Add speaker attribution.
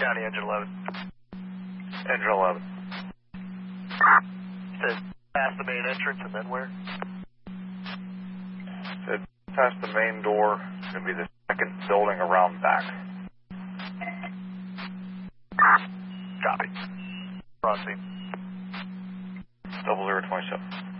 Speaker 1: County, engine 11.
Speaker 2: Engine 11.
Speaker 1: Said past the main entrance and then where?
Speaker 2: Said past the main door. It's going to be the second building around back.
Speaker 1: Copy. Crossing.
Speaker 2: 0027.